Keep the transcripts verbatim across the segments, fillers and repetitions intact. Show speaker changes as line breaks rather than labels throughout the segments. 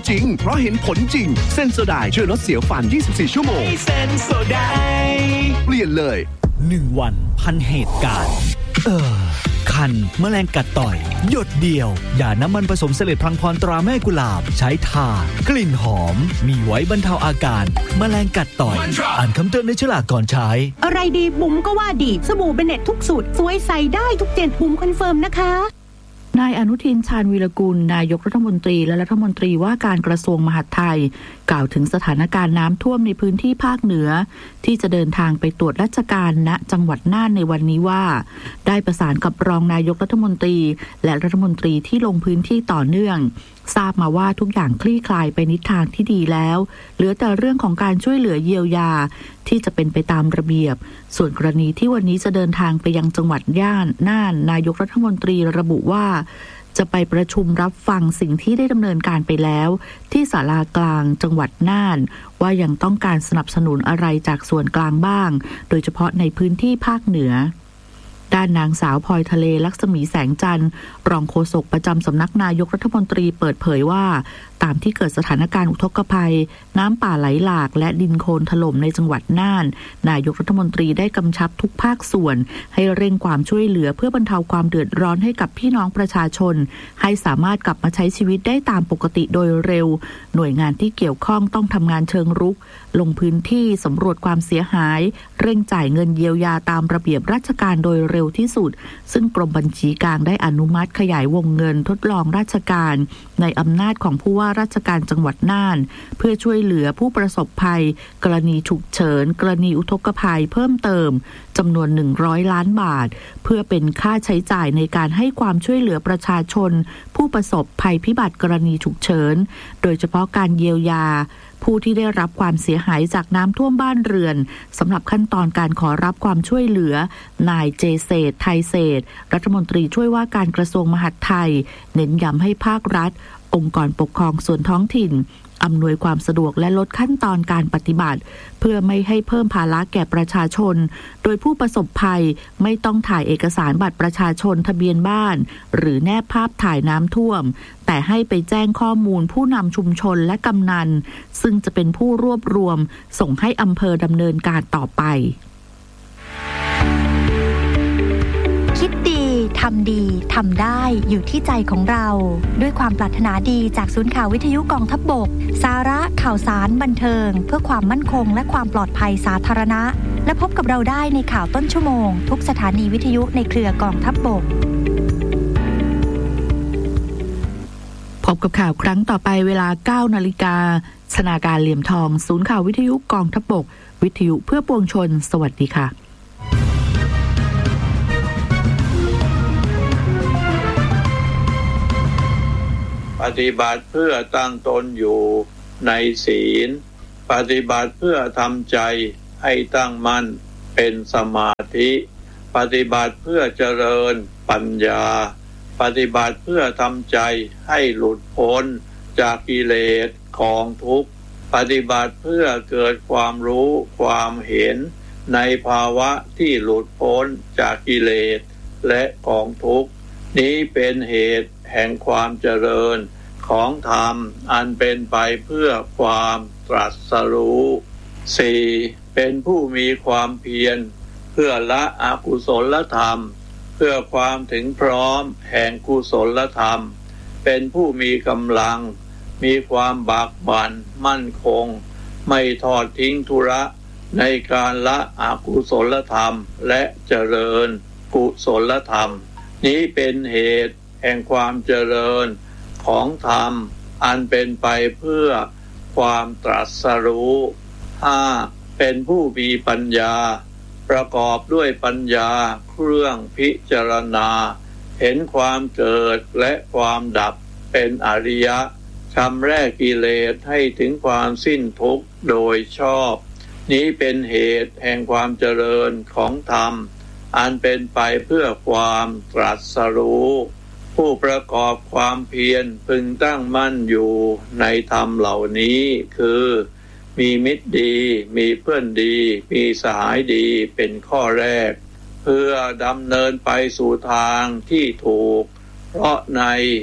จริงเพราะเห็นผลจริงเซนโซไดช่วยลดเสียวฟันยี่สิบสี่ชั่วโมงเซนโซไดเปลี่ยนเลย
หนึ่งวันพันเหตุการณ์เออคันแมลงกัดต่อยหยดเดียวยาน้ำมันผสมเสลดพลังพรตราแม่กุหลาบใช้ทากลิ่นหอมมีไว้บรรเทาอาการแมลงกัดต่อยอ่านคำเตือนในฉลากก่อนใช้
อะไรดีบุ๋มก็ว่าดีสบู่เบเน็ตทุกสูตรสวยใส่ได้ทุกเจนบุ๋มคอนเฟิร์มนะคะ
นายอนุทินชาญวีรกุลนายกรัฐมนตรีและรัฐมนตรีว่าการกระทรวงมหาดไทยกล่าวถึงสถานการณ์น้ำท่วมในพื้นที่ภาคเหนือที่จะเดินทางไปตรวจราชการณจังหวัดน่านในวันนี้ว่าได้ประสานกับรองนายกรัฐมนตรีและรัฐมนตรีที่ลงพื้นที่ต่อเนื่องทราบมาว่าทุกอย่างคลี่คลายไปในทางที่ดีแล้วเหลือแต่เรื่องของการช่วยเหลือเยียวยาที่จะเป็นไปตามระเบียบส่วนกรณีที่วันนี้จะเดินทางไปยังจังหวัดย่านน่านนายกรัฐมนตรีระบุว่าจะไปประชุมรับฟังสิ่งที่ได้ดำเนินการไปแล้วที่ศาลากลางจังหวัดน่านว่ายังต้องการสนับสนุนอะไรจากส่วนกลางบ้างโดยเฉพาะในพื้นที่ภาคเหนือด้านนางสาวพลอยทะเลลักษมีแสงจันทร์รองโฆษกประจำสำนักนายกรัฐมนตรีเปิดเผยว่าตามที่เกิดสถานการณ์อุทกภัยน้ำป่าไหลหลากและดินโคลนถล่มในจังหวัดน่านนายกรัฐมนตรีได้กำชับทุกภาคส่วนให้เร่งความช่วยเหลือเพื่อบรรเทาความเดือดร้อนให้กับพี่น้องประชาชนให้สามารถกลับมาใช้ชีวิตได้ตามปกติโดยเร็วหน่วยงานที่เกี่ยวข้องต้องทำงานเชิงรุกลงพื้นที่สำรวจความเสียหายเร่งจ่ายเงินเยียวยาตามระเบียบราชการโดยเร็วที่สุดซึ่งกรมบัญชีกลางได้อนุมัติขยายวงเงินทดลองราชการในอำนาจของผู้ว่าราชการจังหวัดน่านเพื่อช่วยเหลือผู้ประสบภัยกรณีฉุกเฉินกรณีอุทกภัยเพิ่มเติมจำนวนหนึ่งร้อยล้านบาทเพื่อเป็นค่าใช้จ่ายในการให้ความช่วยเหลือประชาชนผู้ประสบภัยพิบัติกรณีฉุกเฉินโดยเฉพาะการเยียวยาผู้ที่ได้รับความเสียหายจากน้ำท่วมบ้านเรือนสำหรับขั้นตอนการขอรับความช่วยเหลือนายเจเศษไทยเศษรัฐมนตรีช่วยว่าการกระทรวงมหาดไทยเน้นย้ำให้ภาครัฐองค์กรปกครองส่วนท้องถิ่นอำนวยความสะดวกและลดขั้นตอนการปฏิบัติเพื่อไม่ให้เพิ่มภาระแก่ประชาชนโดยผู้ประสบภัยไม่ต้องถ่ายเอกสารบัตรประชาชนทะเบียนบ้านหรือแนบภาพถ่ายน้ำท่วมแต่ให้ไปแจ้งข้อมูลผู้นำชุมชนและกำนันซึ่งจะเป็นผู้รวบรวมส่งให้อำเภอดำเนินการต่อไป
คิดดีทำดีทำได้อยู่ที่ใจของเราด้วยความปรารถนาดีจากศูนย์ข่าววิทยุกองทัพบกสาระข่าวสารบันเทิงเพื่อความมั่นคงและความปลอดภัยสาธารณะและพบกับเราได้ในข่าวต้นชั่วโมงทุกสถานีวิทยุในเครือกองทัพบก
พบกับข่าวครั้งต่อไปเวลา เก้านาฬิกา ชนาการเหลี่ยมทองศูนย์ข่าววิทยุกองทัพบกวิทยุเพื่อปวงชนสวัสดีค่ะ
ปฏิบัติเพื่อตั้งตนอยู่ในศีลปฏิบัติเพื่อทำใจให้ตั้งมั่นเป็นสมาธิปฏิบัติเพื่อเจริญปัญญาปฏิบัติเพื่อทำใจให้หลุดพ้นจากกิเลสกองทุกข์ปฏิบัติเพื่อเกิดความรู้ความเห็นในภาวะที่หลุดพ้นจากกิเลสและกองทุกข์นี้เป็นเหตุแห่งความเจริญของธรรมอันเป็นไปเพื่อความตรัสรู้ สี่ เป็นผู้มีความเพียรเพื่อละอกุศลธรรมเพื่อความถึงพร้อมแห่งกุศลธรรมเป็นผู้มีกำลังมีความบากบั่นมั่นคงไม่ทอดทิ้งธุระในการละอกุศลธรรมและเจริญกุศลธรรมนี้เป็นเหตุแห่งความเจริญของธรรมอันเป็นไปเพื่อความตรัสรู้ ห้า เป็นผู้มีปัญญาประกอบด้วยปัญญาเครื่องพิจารณาเห็นความเกิดและความดับเป็นอริยะชำระกิเลสให้ถึงความสิ้นทุกข์โดยชอบนี้เป็นเหตุแห่งความเจริญของธรรมอันเป็นไปเพื่อความตรัสรู้ผู้ประกอบความเพียรพึงตั้งมั่นอยู่ในธรรมเหล่านี้คือมีมิตรดีมีเพื่อนดีมีสหายดีเป็นข้อแรกเพื่อดำเนินไปสู่ทางที่ถูกเพราะใน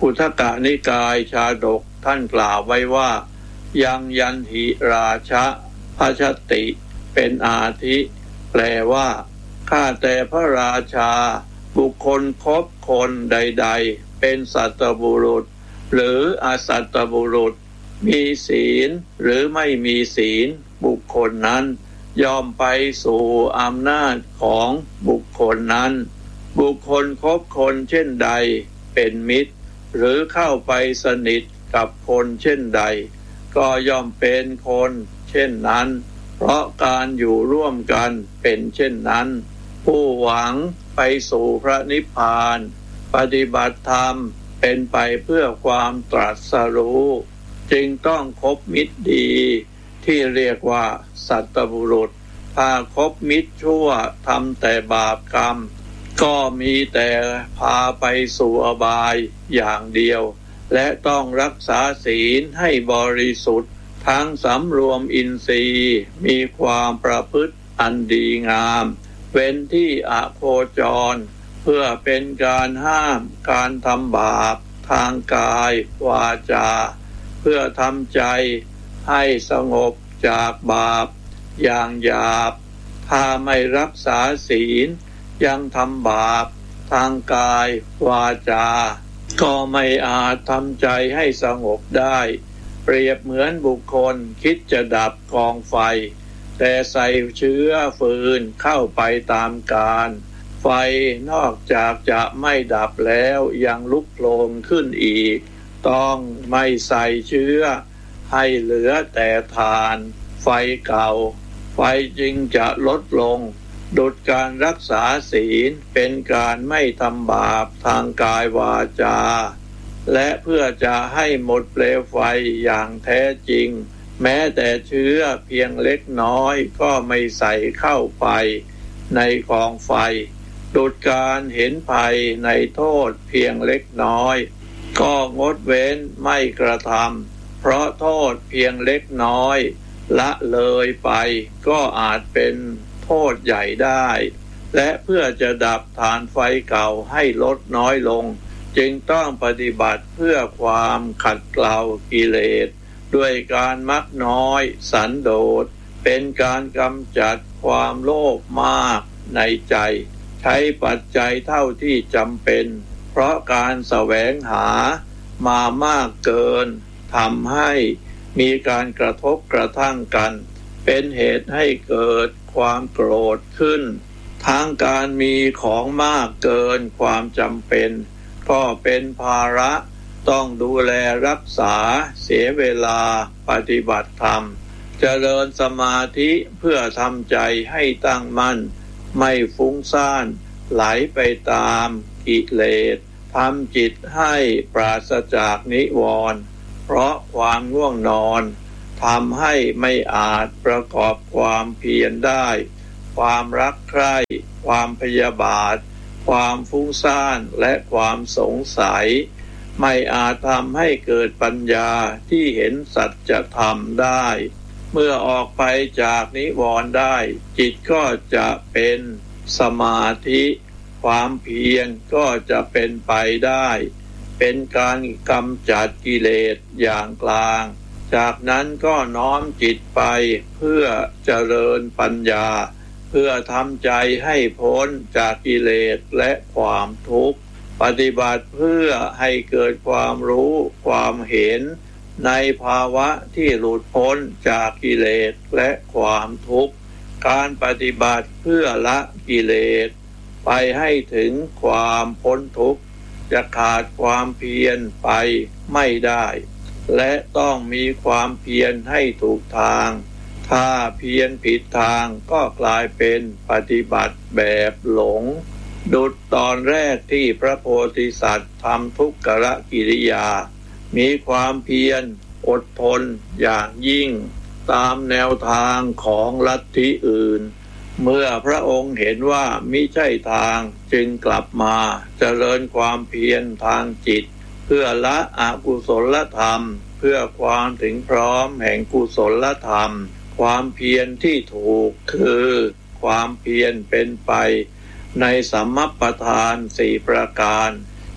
กุทกนิกายชาดกท่านกล่าวไว้ว่ายังยันหิราชะพชติเป็นอาทิแปลว่าข้าแต่พระราชาบุคคลคบคนใดๆเป็นสัตบุรุษหรืออสัตบุรุษมีศีลหรือไม่มีศีลบุคคลนั้นย่อมไปสู่อำนาจของบุคคลนั้นบุคคลคบคนเช่นใดเป็นมิตรหรือเข้าไปสนิทกับคนเช่นใดก็ย่อมเป็นคนเช่นนั้นเพราะการอยู่ร่วมกันเป็นเช่นนั้นผู้หวังไปสู่พระนิพพานปฏิบัติธรรมเป็นไปเพื่อความตรัสรู้จึงต้องคบมิตรดีที่เรียกว่าสัตบุรุษถ้าคบมิตรชั่วทำแต่บาปกรรมก็มีแต่พาไปสู่อบายอย่างเดียวและต้องรักษาศีลให้บริสุทธิ์ทั้งสำรวมอินทรีย์มีความประพฤติอันดีงามเว้นที่อโคจรเพื่อเป็นการห้ามการทำบาปทางกายวาจาเพื่อทำใจให้สงบจากบาปอย่างหยาบถ้าไม่รักษาศีลยังทำบาปทางกายวาจาก็ไม่อาจทำใจให้สงบได้เปรียบเหมือนบุคคลคิดจะดับกองไฟแต่ใส่เชื้อฟืนเข้าไปตามกาลไฟนอกจากจะไม่ดับแล้วยังลุกโผล่ขึ้นอีกต้องไม่ใส่เชื้อให้เหลือแต่ฐานไฟเก่าไฟจึงจะลดลงดุจการรักษาศีลเป็นการไม่ทำบาปทางกายวาจาและเพื่อจะให้หมดเปลวไฟอย่างแท้จริงแม้แต่เชื้อเพียงเล็กน้อยก็ไม่ใส่เข้าไปในกองไฟดุจการเห็นภัยในโทษเพียงเล็กน้อยก็งดเว้นไม่กระทำเพราะโทษเพียงเล็กน้อยละเลยไปก็อาจเป็นโทษใหญ่ได้และเพื่อจะดับฐานไฟเก่าให้ลดน้อยลงจึงต้องปฏิบัติเพื่อความขัดเกลากิเลสด้วยการมักน้อยสันโดษเป็นการกำจัดความโลภมากในใจใช้ปัจจัยเท่าที่จำเป็นเพราะการแสวงหามามากเกินทำให้มีการกระทบกระทั่งกันเป็นเหตุให้เกิดความโกรธขึ้นทางการมีของมากเกินความจำเป็นก็เป็นภาระต้องดูแลรักษาเสียเวลาปฏิบัติธรรมเจริญสมาธิเพื่อทำใจให้ตั้งมั่นไม่ฟุ้งซ่านไหลไปตามกิเลสทำจิตให้ปราศจากนิวรณ์เพราะความง่วงนอนทำให้ไม่อาจประกอบความเพียรได้ความรักใคร่ความพยาบาทความฟุ้งซ่านและความสงสัยไม่อาจทำให้เกิดปัญญาที่เห็นสัจธรรมได้เมื่อออกไปจากนิวรณ์ได้จิตก็จะเป็นสมาธิความเพียรก็จะเป็นไปได้เป็นการกำจัดกิเลสอย่างกลางจากนั้นก็น้อมจิตไปเพื่อเจริญปัญญาเพื่อทำใจให้พ้นจากกิเลสและความทุกข์ปฏิบัติเพื่อให้เกิดความรู้ความเห็นในภาวะที่หลุดพ้นจากกิเลสและความทุกข์การปฏิบัติเพื่อละกิเลสไปให้ถึงความพ้นทุกข์จะขาดความเพียรไปไม่ได้และต้องมีความเพียรให้ถูกทางถ้าเพียรผิดทางก็กลายเป็นปฏิบัติแบบหลงดุจตอนแรกที่พระโพธิสัตว์ทำทุกขกิริยามีความเพียรอดทนอย่างยิ่งตามแนวทางของลัทธิอื่นเมื่อพระองค์เห็นว่ามิใช่ทางจึงกลับมาเจริญความเพียรทางจิตเพื่อละอกุศลธรรมเพื่อความถึงพร้อมแห่งกุศลธรรมความเพียรที่ถูกคือความเพียรเป็นไปในสัมมัปปทานสี่ประการ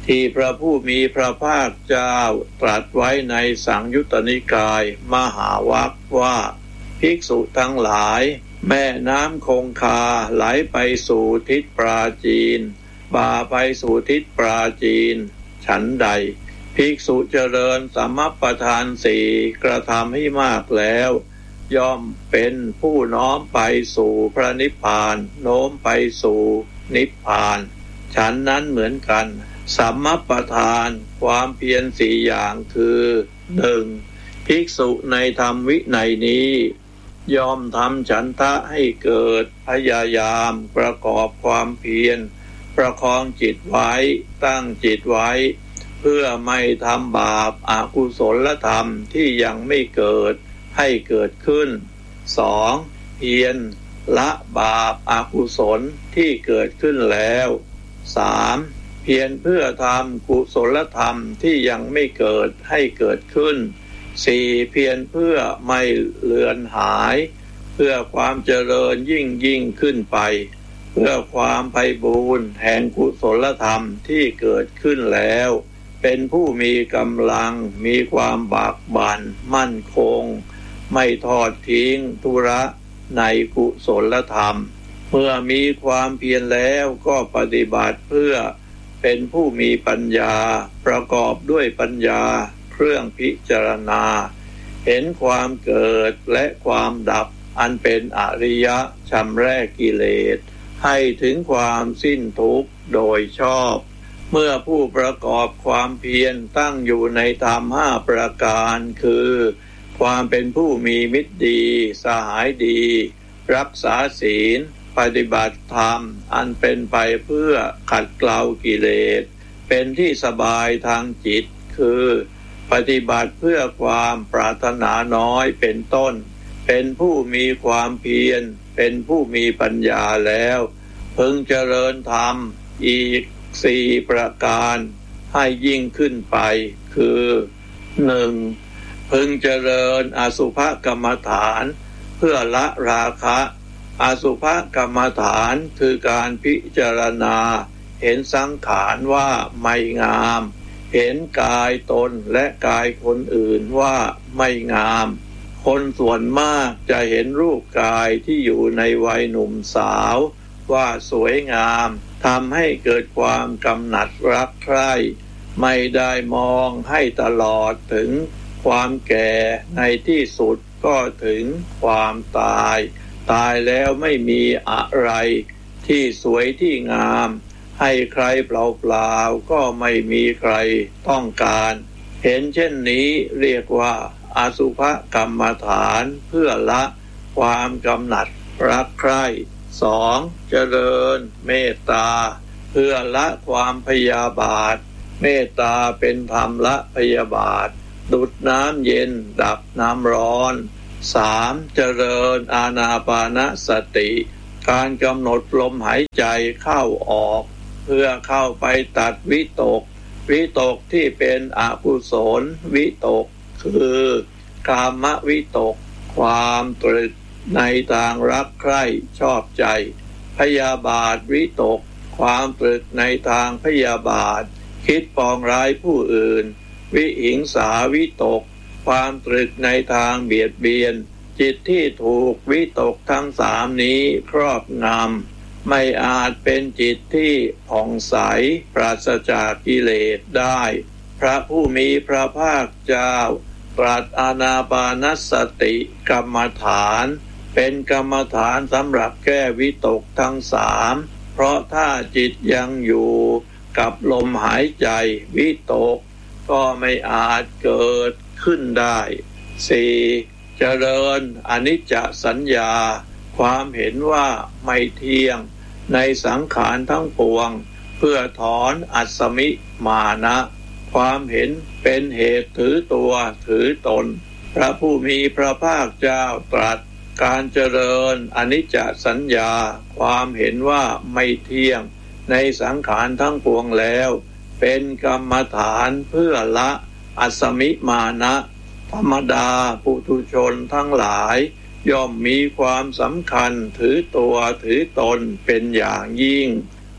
ที่พระผู้มีพระภาคเจ้าตรัสไว้ในสังยุตตนิกายมหาวรรคว่าภิกษุทั้งหลายแม่น้ำคงคาไหลไปสู่ทิศปราจีนบ่าไปสู่ทิศปราจีนฉันใดภิกษุเจริญสัมมัปปทานสี่กระทำให้มากแล้วย่อมเป็นผู้น้อมไปสู่พระนิพพานโน้มไปสู่นิพพานฉันนั้นเหมือนกันสัมมัปปทานความเพียรสี่อย่างคือหนึ่งภิกษุในธรรมวินัยนี้ยอมทำฉันทะให้เกิดพยายามประกอบความเพียรประคองจิตไว้ตั้งจิตไว้เพื่อไม่ทำบาปอกุศลธรรมที่ยังไม่เกิดให้เกิดขึ้นสองเพียรละบาปอกุศลที่เกิดขึ้นแล้วสามเพียรเพื่อทำกุศลธรรมที่ยังไม่เกิดให้เกิดขึ้นสี่เพียรเพื่อไม่เลือนหายเพื่อความเจริญยิ่งยิ่งขึ้นไปเพื่อความไพบูรย์แห่งกุศลธรรมที่เกิดขึ้นแล้วเป็นผู้มีกำลังมีความบากบั่นมั่นคงไม่ทอดทิ้งธุระในกุศลธรรมเมื่อมีความเพียรแล้วก็ปฏิบัติเพื่อเป็นผู้มีปัญญาประกอบด้วยปัญญาเครื่องพิจารณาเห็นความเกิดและความดับอันเป็นอริยชำระกิเลสให้ถึงความสิ้นทุกข์โดยชอบเมื่อผู้ประกอบความเพียรตั้งอยู่ในธรรมห้าประการคือความเป็นผู้มีมิตรดีสหายดีรักษาศีลปฏิบัติธรรมอันเป็นไปเพื่อขัดเกลากิเลสเป็นที่สบายทางจิตคือปฏิบัติเพื่อความปรารถนาน้อยเป็นต้นเป็นผู้มีความเพียรเป็นผู้มีปัญญาแล้วพึงเจริญธรรมอีกสี่ประการให้ยิ่งขึ้นไปคือหนึ่งพึงเจริญอสุภกรรมฐานเพื่อละราคะอสุภกรรมฐานคือการพิจารณาเห็นสังขารว่าไม่งามเห็นกายตนและกายคนอื่นว่าไม่งามคนส่วนมากจะเห็นรูปกายที่อยู่ในวัยหนุ่มสาวว่าสวยงามทำให้เกิดความกำหนัดรักใคร่ไม่ได้มองให้ตลอดถึงความแก่ในที่สุดก็ถึงความตายตายแล้วไม่มีอะไรที่สวยที่งามให้ใครเปล่าๆก็ไม่มีใครต้องการเห็นเช่นนี้เรียกว่าอสุภกรรมฐานเพื่อละความกำหนัดรักใคร่สองเจริญเมตตาเพื่อละความพยาบาทเมตตาเป็นธรรมละพยาบาทดุจน้ำเย็นดับน้ำร้อนสามเจริญอานาปานสติการกำหนดลมหายใจเข้าออกเพื่อเข้าไปตัดวิตกวิตกที่เป็นอกุศลวิตกคือกามวิตกความตรึกในทางรักใคร่ชอบใจพยาบาทวิตกความตรึกในทางพยาบาทคิดปองร้ายผู้อื่นวิหิงสาวิตกความตรึกในทางเบียดเบียนจิตที่ถูกวิตกทั้งสามนี้ครอบงำไม่อาจเป็นจิตที่ผ่องใสปราศจากกิเลสได้พระผู้มีพระภาคเจ้าตรัสอานาปานสติกรรมฐานเป็นกรรมฐานสำหรับแก้วิตกทั้งสามเพราะถ้าจิตยังอยู่กับลมหายใจวิตกก็ไม่อาจเกิดขึ้นได้สี่เจริญอนิจจสัญญาความเห็นว่าไม่เที่ยงในสังขารทั้งปวงเพื่อถอนอัสสมิมานะความเห็นเป็นเหตุถือตัวถือตนพระผู้มีพระภาคเจ้าตรัสการเจริญอนิจจสัญญาความเห็นว่าไม่เที่ยงในสังขารทั้งปวงแล้วเป็นกรรมฐานเพื่อละอัสสมิมานะธรรมดาปุถุชนทั้งหลายย่อมมีความสำคัญถือตัวถือตนเป็นอย่างยิ่ง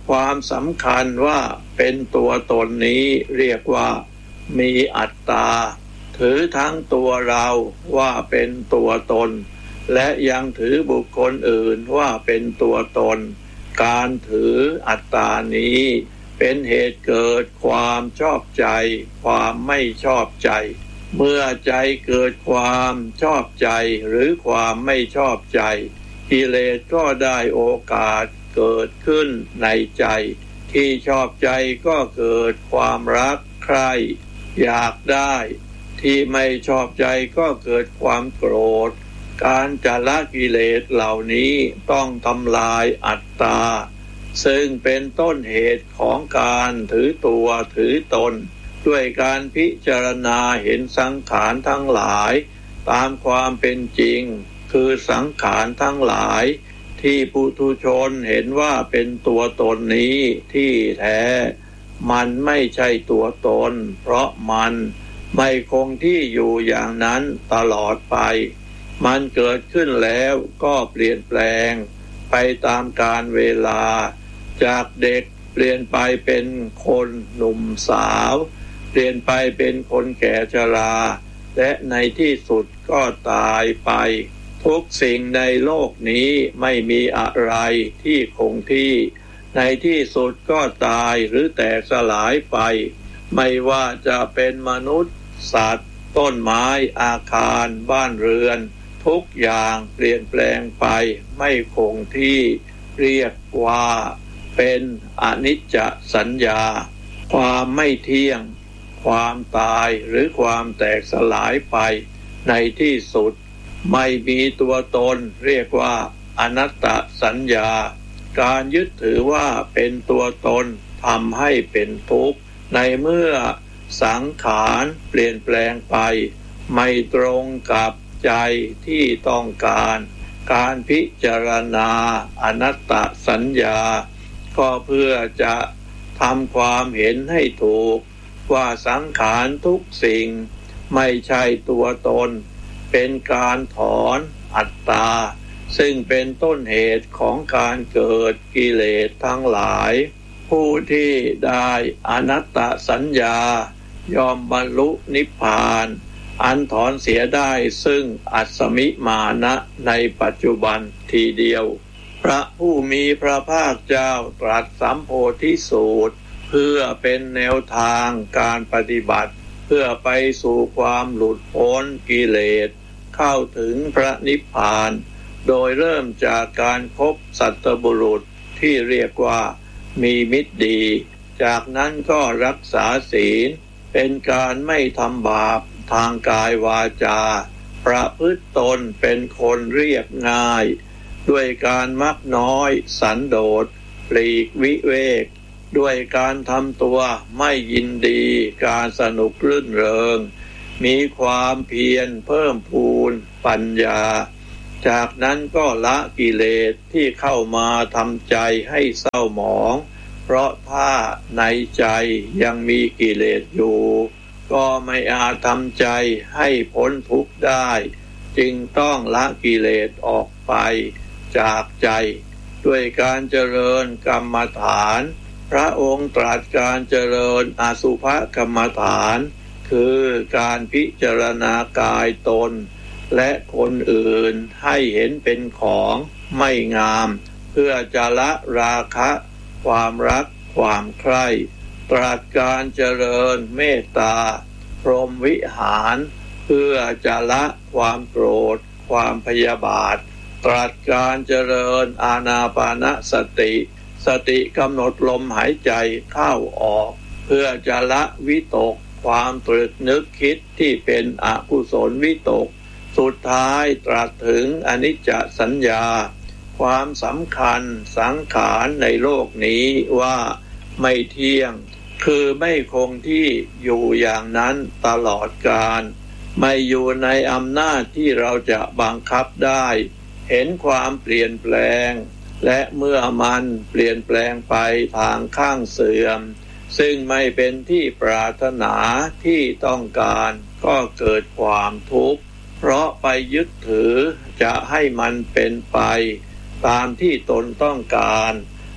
ความสำคัญว่าเป็นตัวตนนี้เรียกว่ามีอัตตาถือทั้งตัวเราว่าเป็นตัวตนและยังถือบุคคลอื่นว่าเป็นตัวตนการถืออัตตานี้เป็นเหตุเกิดความชอบใจความไม่ชอบใจเมื่อใจเกิดความชอบใจหรือความไม่ชอบใจกิเลสก็ได้โอกาสเกิดขึ้นในใจที่ชอบใจก็เกิดความรักใคร่อยากได้ที่ไม่ชอบใจก็เกิดความโกรธการจะละกิเลสเหล่านี้ต้องทำลายอัตตาซึ่งเป็นต้นเหตุของการถือตัวถือตนด้วยการพิจารณาเห็นสังขารทั้งหลายตามความเป็นจริงคือสังขารทั้งหลายที่ปุถุชนเห็นว่าเป็นตัวตนนี้ที่แท้มันไม่ใช่ตัวตนเพราะมันไม่คงที่อยู่อย่างนั้นตลอดไปมันเกิดขึ้นแล้วก็เปลี่ยนแปลงไปตามกาลเวลาจากเด็กเปลี่ยนไปเป็นคนหนุ่มสาวเปลี่ยนไปเป็นคนแก่ชราและในที่สุดก็ตายไปทุกสิ่งในโลกนี้ไม่มีอะไรที่คงที่ในที่สุดก็ตายหรือแตกสลายไปไม่ว่าจะเป็นมนุษย์สัตว์ต้นไม้อาคารบ้านเรือนทุกอย่างเปลี่ยนแปลงไปไม่คงที่เรียกว่าเป็นอนิจจสัญญาความไม่เที่ยงความตายหรือความแตกสลายไปในที่สุดไม่มีตัวตนเรียกว่าอนัตตสัญญาการยึดถือว่าเป็นตัวตนทำให้เป็นทุกข์ในเมื่อสังขารเปลี่ยนแปลงไปไม่ตรงกับใจที่ต้องการการพิจารณาอนัตตสัญญาก็เพื่อจะทำความเห็นให้ถูกว่าสังขารทุกสิ่งไม่ใช่ตัวตนเป็นการถอนอัตตาซึ่งเป็นต้นเหตุของการเกิดกิเลสทั้งหลายผู้ที่ได้อนัตตสัญญายอมบรรลุนิพพานอันถอนเสียได้ซึ่งอัสสมิมานะในปัจจุบันทีเดียวพระผู้มีพระภาคเจ้าตรัสสัมโพธิสูตรเพื่อเป็นแนวทางการปฏิบัติเพื่อไปสู่ความหลุดพ้นกิเลสเข้าถึงพระนิพพานโดยเริ่มจากการคบสัตบุรุษที่เรียกว่ามีมิตรดีจากนั้นก็รักษาศีลเป็นการไม่ทำบาปทางกายวาจาประพฤติตนเป็นคนเรียบง่ายด้วยการมักน้อยสันโดษปลีกวิเวกด้วยการทำตัวไม่ยินดีการสนุกรื่นเริงมีความเพียรเพิ่มพูนปัญญาจากนั้นก็ละกิเลสที่เข้ามาทำใจให้เศร้าหมองเพราะถ้าในใจยังมีกิเลสอยู่ก็ไม่อาจทำใจให้พ้นทุกข์ได้จึงต้องละกิเลสออกไปจากใจด้วยการเจริญกรรมฐานพระองค์ตรัสการเจริญอสุภกรรมฐานคือการพิจารณากายตนและคนอื่นให้เห็นเป็นของไม่งามเพื่อจะละราคะความรักความใคร่ตรัสการเจริญเมตตาพรหมวิหารเพื่อจะละความโกรธความพยาบาทตรัสการเจริญอานาปานสติสติกำหนดลมหายใจเข้าออกเพื่อจะละวิตกความตรึกนึกคิดที่เป็นอกุศลวิตกสุดท้ายตรัสถึงอนิจจสัญญาความสำคัญสังขารในโลกนี้ว่าไม่เที่ยงคือไม่คงที่อยู่อย่างนั้นตลอดกาลไม่อยู่ในอำนาจที่เราจะบังคับได้เห็นความเปลี่ยนแปลงและเมื่อมันเปลี่ยนแปลงไปทางข้างเสื่อมซึ่งไม่เป็นที่ปรารถนาที่ต้องการก็เกิดความทุกข์เพราะไปยึดถือจะให้มันเป็นไปตามที่ตนต้องการ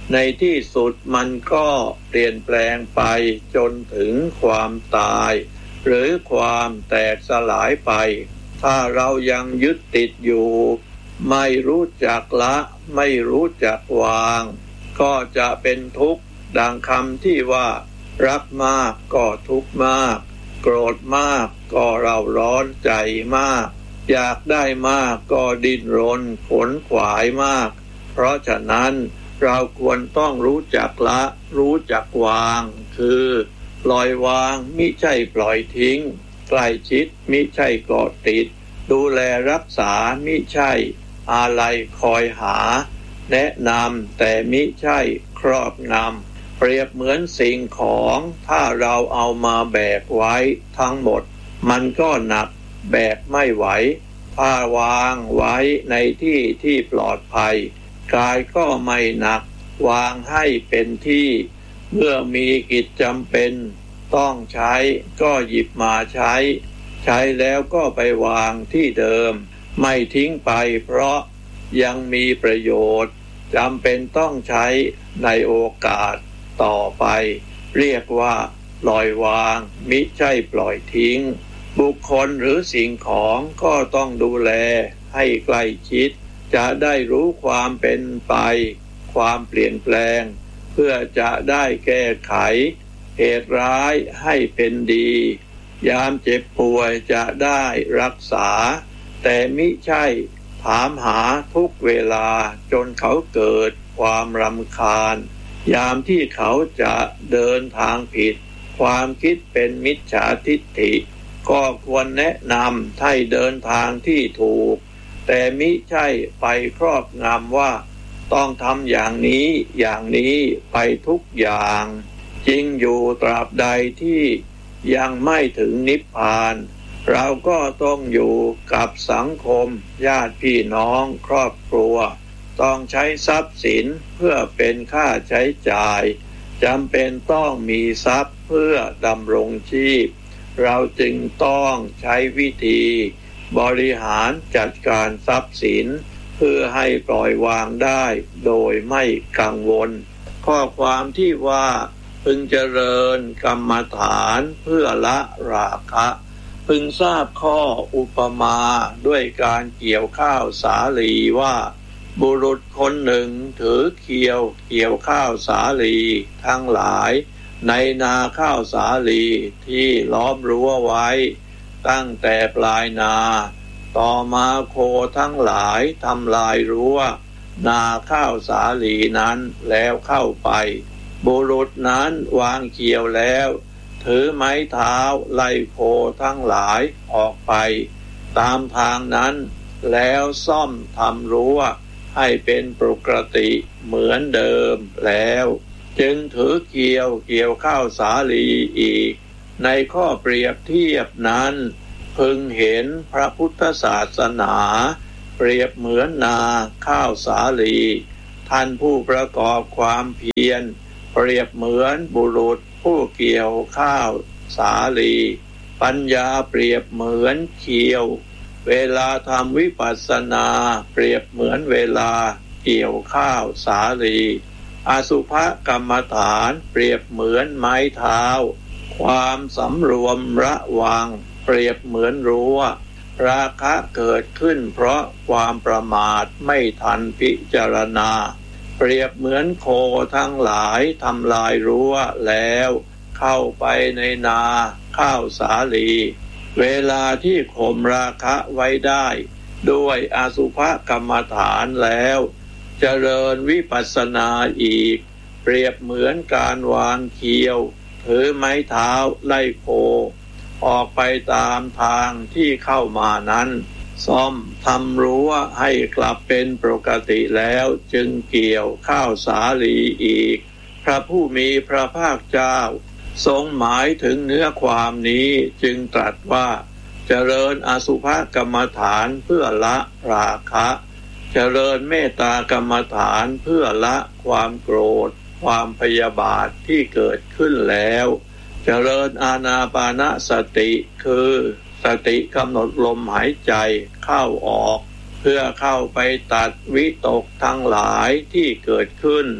ในที่สุดมันก็เปลี่ยนแปลงไปจนถึงความตายหรือความแตกสลายไปถ้าเรายังยึดติดอยู่ไม่รู้จักละไม่รู้จักวางก็จะเป็นทุกข์ดังคำที่ว่ารักมากก็ทุกข์มากโกรธมากก็เร่าร้อนใจมากอยากได้มากก็ดิ้นรนขนขวายมากเพราะฉะนั้นเราควรต้องรู้จักละรู้จักวางคือปล่อยวางมิใช่ปล่อยทิ้งใกล้ชิดมิใช่เกาะติดดูแลรักษามิใช่อะไรคอยหาแนะนำแต่มิใช่ครอบงำเปรียบเหมือนสิ่งของถ้าเราเอามาแบกไว้ทั้งหมดมันก็หนักแบกไม่ไหวถ้าวางไว้ในที่ที่ปลอดภัยกายก็ไม่หนักวางให้เป็นที่เมื่อมีกิจจำเป็นต้องใช้ก็หยิบมาใช้ใช้แล้วก็ไปวางที่เดิมไม่ทิ้งไปเพราะยังมีประโยชน์จำเป็นต้องใช้ในโอกาสต่อไปเรียกว่าปล่อยวางมิใช่ปล่อยทิ้งบุคคลหรือสิ่งของก็ต้องดูแลให้ใกล้ชิดจะได้รู้ความเป็นไปความเปลี่ยนแปลงเพื่อจะได้แก้ไขเหตุร้ายให้เป็นดียามเจ็บป่วยจะได้รักษาแต่มิใช่ถามหาทุกเวลาจนเขาเกิดความรำคาญยามที่เขาจะเดินทางผิดความคิดเป็นมิจฉาทิฏฐิก็ควรแนะนำให้เดินทางที่ถูกแต่มิใช่ไปครอบงำว่าต้องทำอย่างนี้อย่างนี้ไปทุกอย่างจริงอยู่ตราบใดที่ยังไม่ถึงนิพพานเราก็ต้องอยู่กับสังคมญาติพี่น้องครอบครัวต้องใช้ทรัพย์สินเพื่อเป็นค่าใช้จ่ายจำเป็นต้องมีทรัพย์เพื่อดำรงชีพเราจึงต้องใช้วิธีบริหารจัดการทรัพย์สินเพื่อให้ปล่อยวางได้โดยไม่กังวลข้อความที่ว่าพึงเจริญกรรมฐานเพื่อละราคะพึงทราบข้ออุปมาด้วยการเกี่ยวข้าวสาลีว่าบุรุษคนหนึ่งถือเขียวเกี่ยวข้าวสาลีทั้งหลายในนาข้าวสาลีที่ล้อมรั้วไว้ตั้งแต่ปลายนาต่อมาโคทั้งหลายทำลายรั้วนาข้าวสาลีนั้นแล้วเข้าไปบุรุษนั้นวางเขียวแล้วถือไม้เท้าไล่โคทั้งหลายออกไปตามทางนั้นแล้วซ่อมทำรั้วให้เป็นปกติเหมือนเดิมแล้วจึงถือเกี่ยวเกี่ยวข้าวสาลีอีกในข้อเปรียบเทียบนั้นพึงเห็นพระพุทธศาสนาเปรียบเหมือนนาข้าวสาลีท่านผู้ประกอบความเพียรเปรียบเหมือนบุรุษผู้เกี่ยวข้าวสาลีปัญญาเปรียบเหมือนเขียวเวลาทำวิปัสสนาเปรียบเหมือนเวลาเกี่ยวข้าวสาลีอสุภกรรมฐานเปรียบเหมือนไม้เท้าความสำรวมระวังเปรียบเหมือนรั้วราคะเกิดขึ้นเพราะความประมาทไม่ทันพิจารณาเปรียบเหมือนโคทั้งหลายทำลายรั้วแล้วเข้าไปในนาข้าวสาลีเวลาที่ข่มราคะไว้ได้ด้วยอสุภกรรมฐานแล้วเจริญวิปัสสนาอีกเปรียบเหมือนการวางเขียวถือไม้เท้าไล่โคออกไปตามทางที่เข้ามานั้นซ่อมทำรั้วให้กลับเป็นปกติแล้วจึงเกี่ยวข้าวสาลีอีกพระผู้มีพระภาคเจ้าทรงหมายถึงเนื้อความนี้จึงตรัสว่าเจริญอสุภกรรมฐานเพื่อละราคะเจริญเมตตากรรมฐานเพื่อละความโกรธความพยาบาทที่เกิดขึ้นแล้วเจริญอานาปานสติคือสติกำหนดลมหายใจเข้าออกเพื่อเข้าไปตัดวิตกทั้งหลายที่เกิดขึ้น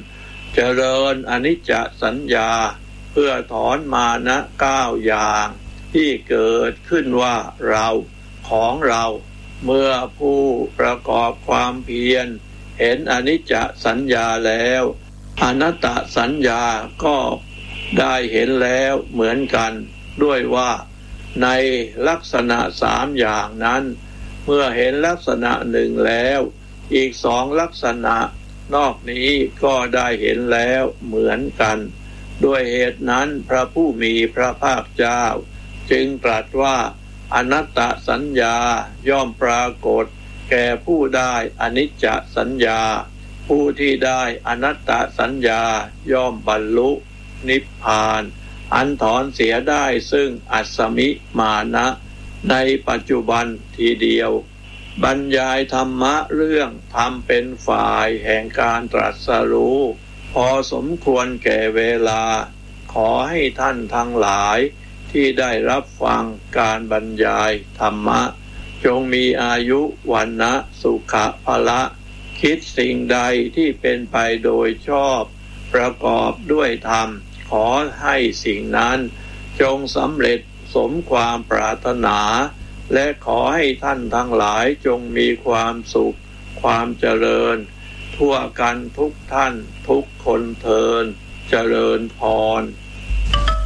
เจริญอนิจจสัญญาเพื่อถอนมานะเก้าอย่างที่เกิดขึ้นว่าเราของเราเมื่อผู้ประกอบความเพียรเห็นอนิจจสัญญาแล้วอนัตตสัญญาก็ได้เห็นแล้วเหมือนกันด้วยว่าในลักษณะสามอย่างนั้นเมื่อเห็นลักษณะหนึ่งแล้วอีกสองลักษณะนอกนี้ก็ได้เห็นแล้วเหมือนกันด้วยเหตุนั้นพระผู้มีพระภาคเจ้าจึงตรัสว่าอนัตตสัญญาย่อมปรากฏแก่ผู้ได้อนิจจสัญญาผู้ที่ได้อนัตตสัญญาย่อมบรรลุนิพพานอันถอนเสียได้ซึ่งอัสสมิมานะในปัจจุบันทีเดียวบรรยายธรรมะเรื่องธรรมเป็นฝ่ายแห่งการตรัสรู้พอสมควรแก่เวลาขอให้ท่านทั้งหลายที่ได้รับฟังการบรรยายธรรมะจงมีอายุวันนะสุขะภละคิดสิ่งใดที่เป็นไปโดยชอบประกอบด้วยธรรมขอให้สิ่งนั้นจงสำเร็จสมความปรารถนาและขอให้ท่านทั้งหลายจงมีความสุขความเจริญทั่วกันทุกท่านทุกคนเทินเจริญพร